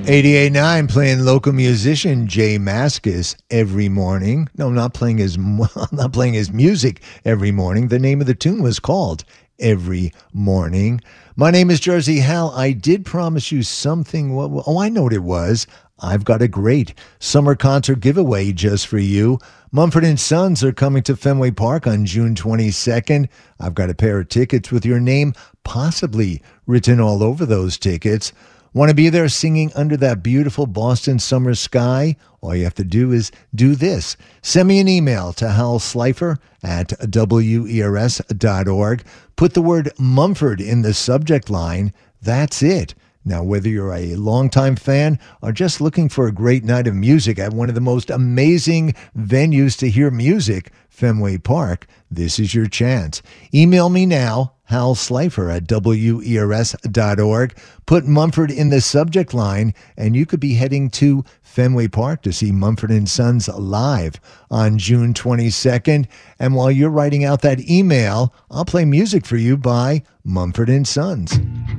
88.9 playing local musician Jay Mascis every morning. No, I'm not playing his music every morning. The name of the tune was called Every Morning. My name is Jersey Hal. I did promise you something. Oh, I know what it was. I've got a great summer concert giveaway just for you. Mumford & Sons are coming to Fenway Park on June 22nd. I've got a pair of tickets with your name possibly written all over those tickets. Want to be there singing under that beautiful Boston summer sky? All you have to do is do this. Send me an email to halslifer@wers.org. Put the word Mumford in the subject line. That's it. Now, whether you're a longtime fan or just looking for a great night of music at one of the most amazing venues to hear music, Fenway Park, this is your chance. Email me now, halslifer@wers.org. Put Mumford in the subject line, and you could be heading to Fenway Park to see Mumford & Sons live on June 22nd. And while you're writing out that email, I'll play music for you by Mumford & Sons.